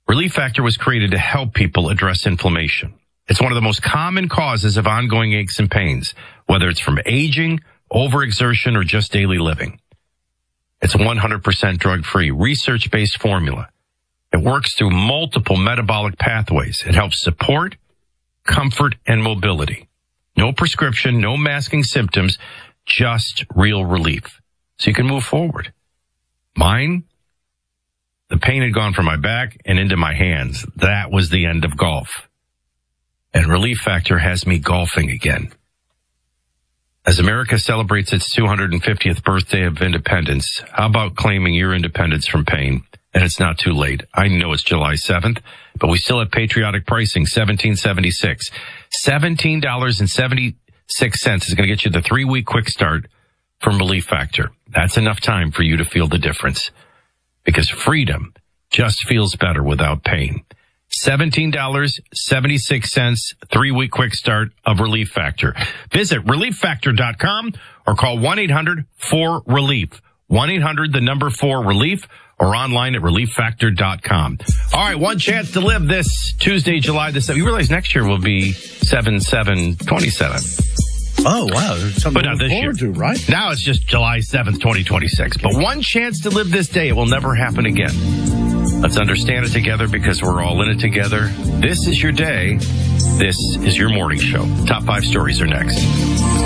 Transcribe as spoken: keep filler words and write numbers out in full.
Relief Factor was created to help people address inflammation. It's one of the most common causes of ongoing aches and pains, whether it's from aging, overexertion, or just daily living. It's one hundred percent drug-free, research-based formula. It works through multiple metabolic pathways. It helps support, comfort, and mobility. No prescription, no masking symptoms, just real relief. So you can move forward. Mine, the pain had gone from my back and into my hands. That was the end of golf. And Relief Factor has me golfing again. As America celebrates its two hundred fiftieth birthday of independence, how about claiming your independence from pain? And it's not too late. I know it's July seventh, but we still have patriotic pricing, seventeen seventy-six. seventeen dollars and seventy-six cents is going to get you the three-week quick start from Relief Factor. That's enough time for you to feel the difference, because freedom just feels better without pain. seventeen dollars and seventy-six cents, three-week quick start of Relief Factor. Visit relief factor dot com or call one eight hundred four relief. one eight hundred, the number four relief, or online at relief factor dot com. All right, one chance to live this Tuesday, July the seventh. You realize next year will be seven seven twenty-seven. Oh, wow. There's something But not to look this year. forward to, right? Now it's just July seventh, twenty twenty-six. But one chance to live this day. It will never happen again. Let's understand it together, because we're all in it together. This is your day. This is your morning show. Top five stories are next.